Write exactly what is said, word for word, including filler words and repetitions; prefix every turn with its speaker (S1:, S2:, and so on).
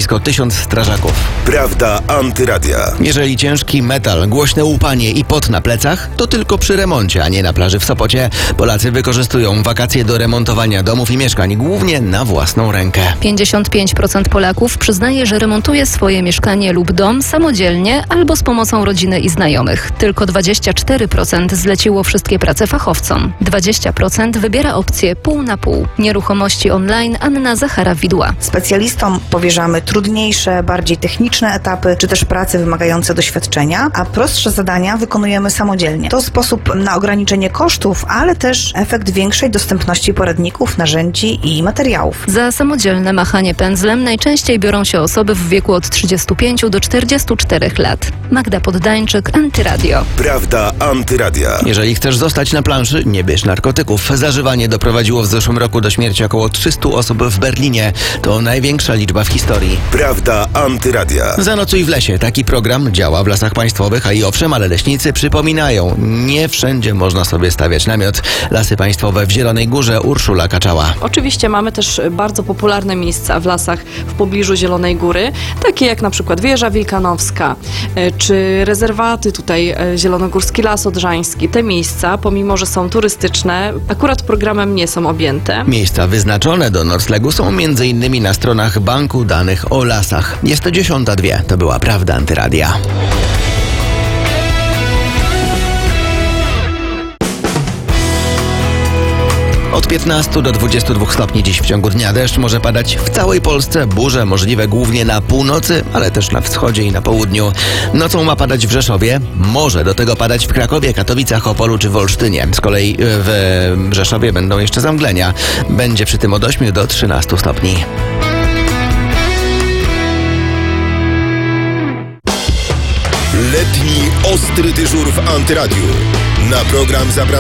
S1: blisko tysiąc strażaków.
S2: Prawda Antyradia.
S1: Jeżeli ciężki metal, głośne łupanie i pot na plecach, to tylko przy remoncie, a nie na plaży w Sopocie. Polacy wykorzystują wakacje do remontowania domów i mieszkań, głównie na własną rękę.
S3: pięćdziesiąt pięć procent Polaków przyznaje, że remontuje swoje mieszkanie lub dom samodzielnie albo z pomocą rodziny i znajomych. Tylko dwadzieścia cztery procent zleciło wszystkie prace fachowcom. dwadzieścia procent wybiera opcję pół na pół. Nieruchomości online Anna Zachara-Widła.
S4: Specjalistom powierzamy trudniejsze, bardziej techniczne etapy, czy też prace wymagające doświadczenia, a prostsze zadania wykonujemy samodzielnie. To sposób na ograniczenie kosztów, ale też efekt większej dostępności poradników, narzędzi i materiałów.
S3: Za samodzielne machanie pędzlem najczęściej biorą się osoby w wieku od trzydziestu pięciu do czterdziestu czterech lat. Magda Poddańczyk, Antyradio.
S2: Prawda Antyradia.
S1: Jeżeli chcesz zostać na planszy, nie bierz narkotyków. Zażywanie doprowadziło w zeszłym roku do śmierci około trzystu osób w Berlinie. To największa liczba w historii.
S2: Prawda Antyradia.
S1: Zanocuj w lesie. Taki program działa w lasach państwowych, a i owszem, ale leśnicy przypominają, nie wszędzie można sobie stawiać namiot. Lasy państwowe w Zielonej Górze, Urszula Kaczała.
S5: Oczywiście mamy też bardzo popularne miejsca w lasach w pobliżu Zielonej Góry, takie jak na przykład Wieża Wilkanowska, czy rezerwaty tutaj Zielonogórski Las Odrzański. Te miejsca, pomimo że są turystyczne, akurat programem nie są objęte.
S1: Miejsca wyznaczone do noclegu są między innymi na stronach Banku Danych o Lasach. Jest to dziesiąta dwie. To była Prawda Antyradia. Od piętnastu do dwudziestu dwóch stopni dziś w ciągu dnia. Deszcz może padać w całej Polsce. Burze możliwe głównie na północy, ale też na wschodzie i na południu. Nocą ma padać w Rzeszowie. Może do tego padać w Krakowie, Katowicach, Opolu czy w Olsztynie. Z kolei w Rzeszowie będą jeszcze zamglenia. Będzie przy tym od ośmiu do trzynastu stopni.
S2: Letni ostry dyżur w Antyradiu. Na program zapraszam